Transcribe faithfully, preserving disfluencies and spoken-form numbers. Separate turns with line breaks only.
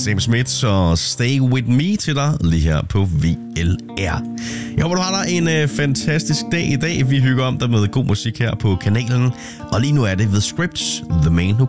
Sam Smith, så Stay With Me til dig lige her på V L R. Jeg håber, du har dig en øh, fantastisk dag i dag. Vi hygger om dig med god musik her på kanalen. Og lige nu er det The Scripts, The Man Who